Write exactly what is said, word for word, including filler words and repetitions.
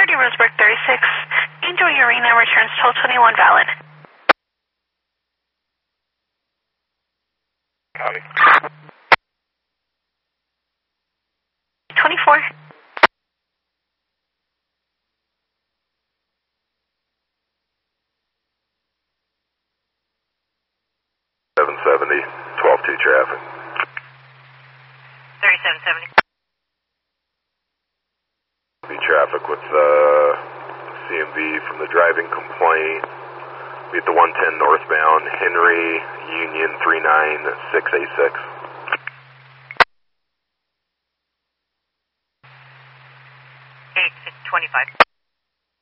thirty Roseburg thirty-six. Angel Urena returns twelve twenty-one valid. Copy. twenty-four. seven seventy, twelve two traffic. thirty-seven seventy. Be traffic with uh, C M V from the driving complaint. Be at the one ten northbound, Henry, Union three nine six eight six.